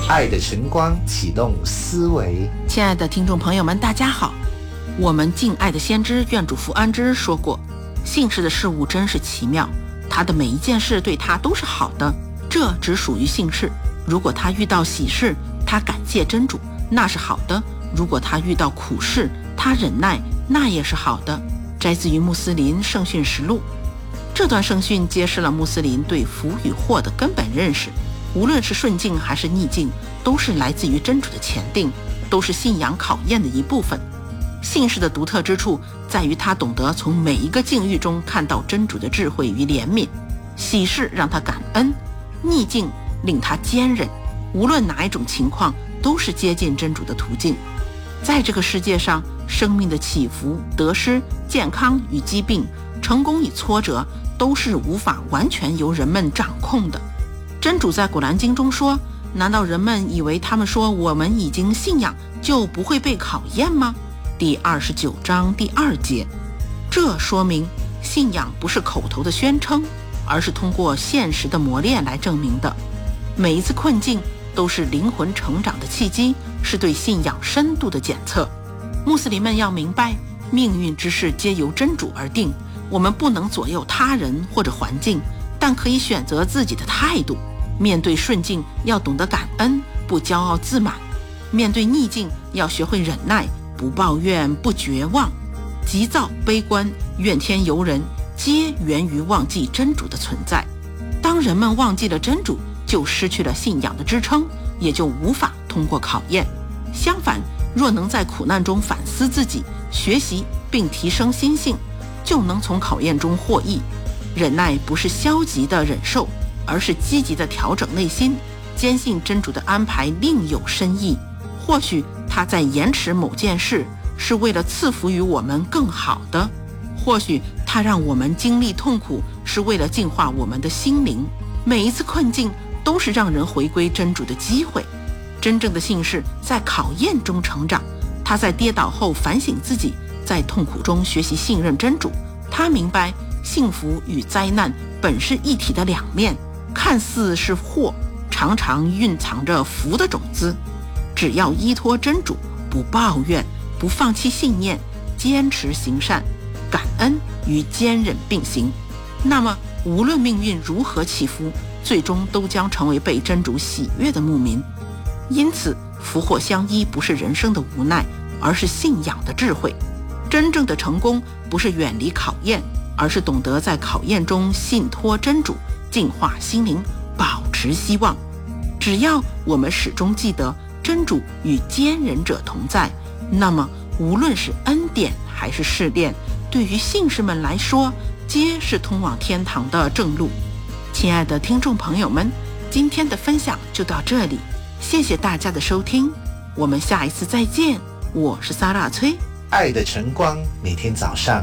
爱的晨光启动思维。 亲爱的听众朋友们，大家好。我们敬爱的先知愿主福安之说过，信士的事物真是奇妙，他的每一件事对他都是好的，这只属于信士。如果他遇到喜事，他感谢真主，那是好的；如果他遇到苦事，他忍耐，那也是好的。摘自于穆斯林圣训实录。这段圣训揭示了穆斯林对福与祸的根本认识，无论是顺境还是逆境，都是来自于真主的前定，都是信仰考验的一部分。信士的独特之处在于他懂得从每一个境遇中看到真主的智慧与怜悯，喜事让他感恩，逆境令他坚忍，无论哪一种情况都是接近真主的途径。在这个世界上，生命的起伏、得失、健康与疾病、成功与挫折都是无法完全由人们掌控的。真主在古兰经中说，难道人们以为他们说我们已经信仰就不会被考验吗？第29章第2节。这说明信仰不是口头的宣称，而是通过现实的磨练来证明的。每一次困境都是灵魂成长的契机，是对信仰深度的检测。穆斯林们要明白，命运之事皆由真主而定，我们不能左右他人或者环境，但可以选择自己的态度。面对顺境要懂得感恩，不骄傲自满；面对逆境要学会忍耐，不抱怨，不绝望。急躁、悲观、怨天尤人，皆源于忘记真主的存在。当人们忘记了真主，就失去了信仰的支撑，也就无法通过考验。相反，若能在苦难中反思自己，学习并提升心性，就能从考验中获益。忍耐不是消极的忍受，而是积极的调整内心，坚信真主的安排另有深意。或许他在延迟某件事，是为了赐福于我们更好的；或许他让我们经历痛苦，是为了净化我们的心灵。每一次困境都是让人回归真主的机会。真正的信士在考验中成长，他在跌倒后反省自己，在痛苦中学习信任真主。他明白幸福与灾难本是一体的两面，看似是祸，常常蕴藏着福的种子。只要依托真主，不抱怨，不放弃信念，坚持行善，感恩与坚忍并行，那么无论命运如何起伏，最终都将成为被真主喜悦的牧民。因此，福祸相依不是人生的无奈，而是信仰的智慧。真正的成功不是远离考验，而是懂得在考验中信托真主，净化心灵，保持希望。只要我们始终记得真主与坚忍者同在，那么无论是恩典还是试炼，对于信士们来说，皆是通往天堂的正路。亲爱的听众朋友们，今天的分享就到这里，谢谢大家的收听，我们下一次再见。我是萨拉崔。 爱的晨光每天早上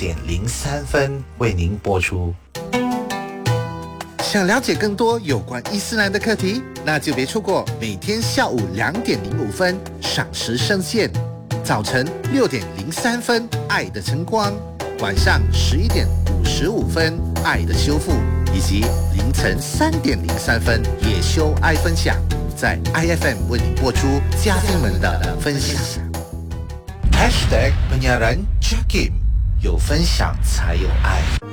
6:03为您播出。想了解更多有关伊斯兰的课题，那就别错过每天下午2:05赏时圣线，早晨6:03爱的晨光，晚上11:55爱的修复，以及凌晨3:03野修爱分享，在 IFM 为你播出嘉宾们的分享。#penyiaran Jakim， 有分享才有爱。